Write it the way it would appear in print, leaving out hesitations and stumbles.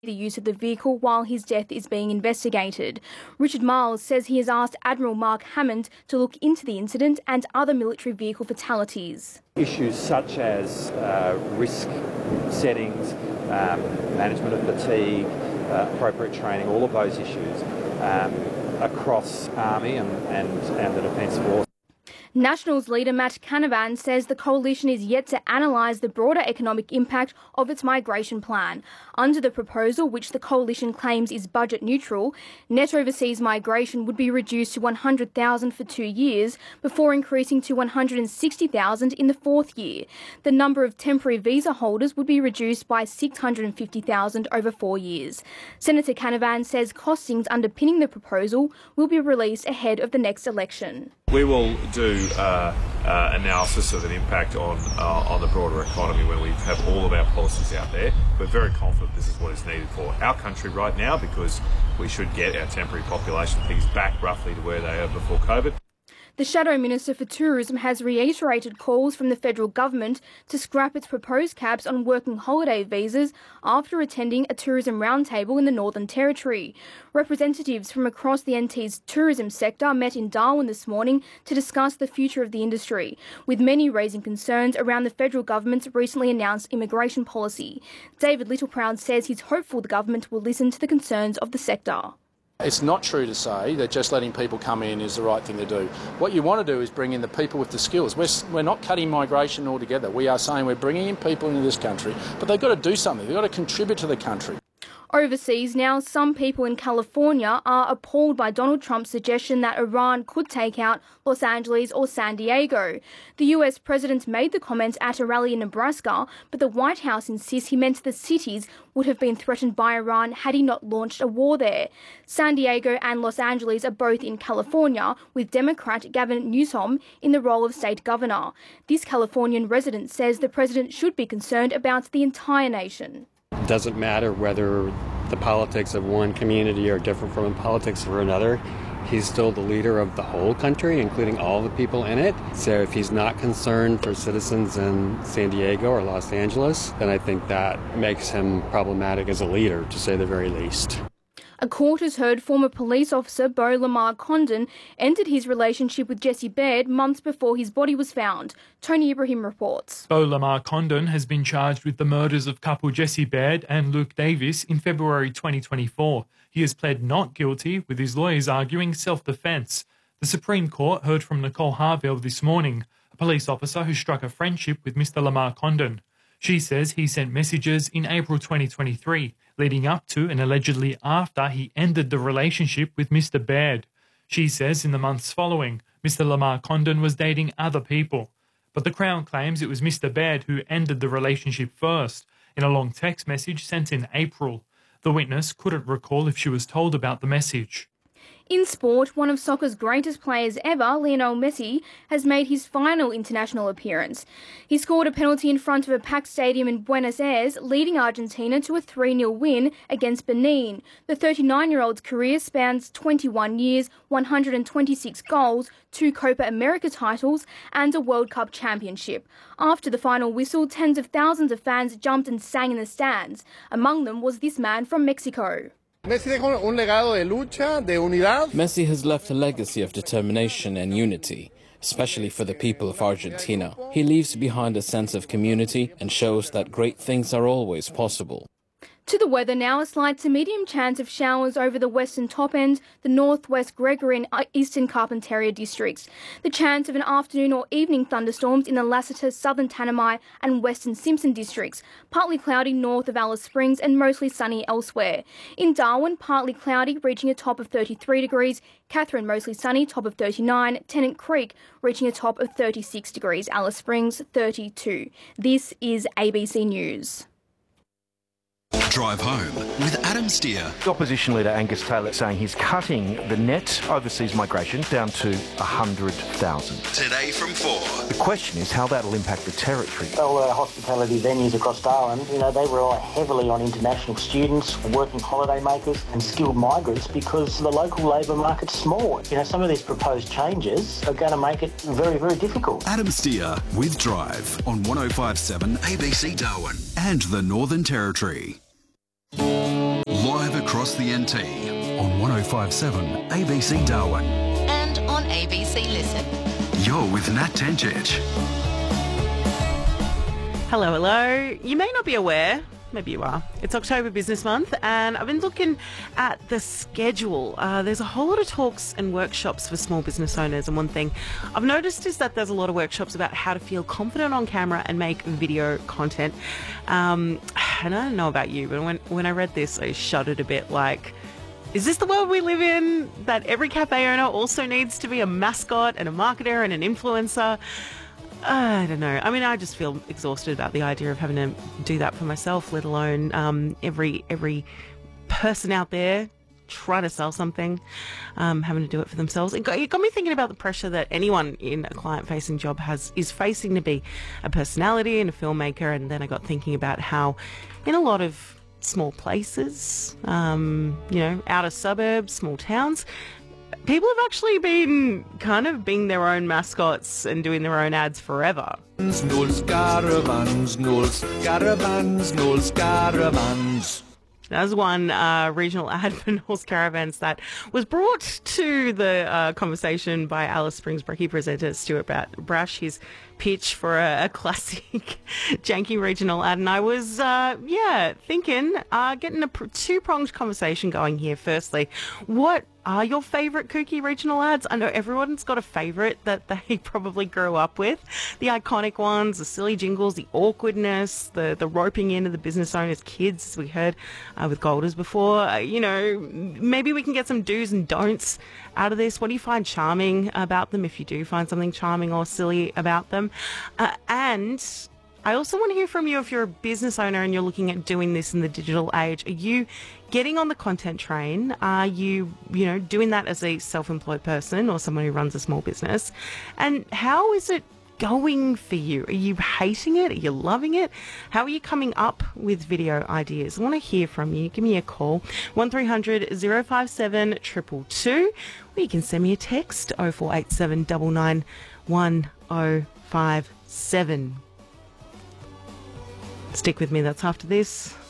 the use of the vehicle while his death is being investigated. Richard Marles says he has asked Admiral Mark Hammond to look into the incident and other military vehicle fatalities. Issues such as risk settings, management of fatigue, appropriate training, all of those issues across Army and the Defence Force. Nationals leader Matt Canavan says the coalition is yet to analyse the broader economic impact of its migration plan. Under the proposal, which the coalition claims is budget neutral, net overseas migration would be reduced to 100,000 for 2 years before increasing to 160,000 in the fourth year. The number of temporary visa holders would be reduced by 650,000 over 4 years. Senator Canavan says costings underpinning the proposal will be released ahead of the next election. We will do analysis of an impact on the broader economy when we have all of our policies out there. We're very confident this is what is needed for our country right now, because we should get our temporary population figures back roughly to where they were before COVID. The Shadow Minister for Tourism has reiterated calls from the federal government to scrap its proposed caps on working holiday visas after attending a tourism roundtable in the Northern Territory. Representatives from across the NT's tourism sector met in Darwin this morning to discuss the future of the industry, with many raising concerns around the federal government's recently announced immigration policy. David Littleproud says he's hopeful the government will listen to the concerns of the sector. It's not true to say that just letting people come in is the right thing to do. What you want to do is bring in the people with the skills. We're not cutting migration altogether. We are saying we're bringing in people into this country, but they've got to do something. They've got to contribute to the country. Overseas now, some people in California are appalled by Donald Trump's suggestion that Iran could take out Los Angeles or San Diego. The US president made the comments at a rally in Nebraska, but the White House insists he meant the cities would have been threatened by Iran had he not launched a war there. San Diego and Los Angeles are both in California, with Democrat Gavin Newsom in the role of state governor. This Californian resident says the president should be concerned about the entire nation. It doesn't matter whether the politics of one community are different from the politics of another. He's still the leader of the whole country, including all the people in it. So if he's not concerned for citizens in San Diego or Los Angeles, then I think that makes him problematic as a leader, to say the very least. A court has heard former police officer Beau Lamar Condon ended his relationship with Jesse Baird months before his body was found. Tony Ibrahim reports. Beau Lamar Condon has been charged with the murders of couple Jesse Baird and Luke Davis in February 2024. He has pled not guilty, with his lawyers arguing self-defence. The Supreme Court heard from Nicole Harville this morning, a police officer who struck a friendship with Mr Lamar Condon. She says he sent messages in April 2023, leading up to and allegedly after he ended the relationship with Mr Baird. She says in the months following, Mr Lamar Condon was dating other people. But the Crown claims it was Mr Baird who ended the relationship first, in a long text message sent in April. The witness couldn't recall if she was told about the message. In sport, one of soccer's greatest players ever, Lionel Messi, has made his final international appearance. He scored a penalty in front of a packed stadium in Buenos Aires, leading Argentina to a 3-0 win against Benin. The 39-year-old's career spans 21 years, 126 goals, 2 Copa America titles and a World Cup championship. After the final whistle, tens of thousands of fans jumped and sang in the stands. Among them was this man from Mexico. Messi has left a legacy of determination and unity, especially for the people of Argentina. He leaves behind a sense of community and shows that great things are always possible. To the weather now, a slight to medium chance of showers over the western top end, the northwest Gregory and eastern Carpentaria districts. The chance of an afternoon or evening thunderstorms in the Lassiter, southern Tanami and western Simpson districts. Partly cloudy north of Alice Springs and mostly sunny elsewhere. In Darwin, partly cloudy, reaching a top of 33 degrees. Katherine, mostly sunny, top of 39. Tennant Creek, reaching a top of 36 degrees. Alice Springs, 32. This is ABC News. Drive home with Adam Steer. Opposition leader Angus Taylor saying he's cutting the net overseas migration down to 100,000. Today from 4. The question is how that'll impact the territory. All our hospitality venues across Darwin, they rely heavily on international students, working holiday makers and skilled migrants because the local labour market's small. Some of these proposed changes are going to make it very, very difficult. Adam Steer with Drive on 105.7 ABC Darwin and the Northern Territory. across the NT on 105.7 ABC Darwin. And on ABC Listen. You're with Nat Tencic. Hello, hello. You may not be aware, maybe you are. It's October Business Month, and I've been looking at the schedule. There's a whole lot of talks and workshops for small business owners, and one thing I've noticed is that there's a lot of workshops about how to feel confident on camera and make video content. And I don't know about you, but when I read this, I shuddered a bit, like, is this the world we live in? That every cafe owner also needs to be a mascot and a marketer and an influencer? I don't know. I mean, I just feel exhausted about the idea of having to do that for myself, let alone every person out there trying to sell something, having to do it for themselves. It got me thinking about the pressure that anyone in a client-facing job is facing to be a personality and a filmmaker. And then I got thinking about how in a lot of small places, outer suburbs, small towns, people have actually been kind of being their own mascots and doing their own ads forever. Knowles caravans, Knowles caravans, Knowles caravans. There's one regional ad for Knowles Caravans that was brought to the conversation by Alice Springs Brekkie presenter Stuart Brash, his pitch for a classic janky regional ad. And I was, thinking, getting a two-pronged conversation going here. Firstly, what are your favourite kooky regional ads? I know everyone's got a favourite that they probably grew up with. The iconic ones, the silly jingles, the awkwardness, the roping in of the business owners' kids, as we heard with Golders before. Maybe we can get some do's and don'ts out of this. What do you find charming about them, if you do find something charming or silly about them? And I also want to hear from you if you're a business owner and you're looking at doing this in the digital age. Are you getting on the content train? Are you, doing that as a self-employed person or someone who runs a small business? And how is it going for you? Are you hating it? Are you loving it? How are you coming up with video ideas? I want to hear from you. Give me a call, 1300 057 222, or you can send me a text, 0487 99 1057. Stick with me, that's after this.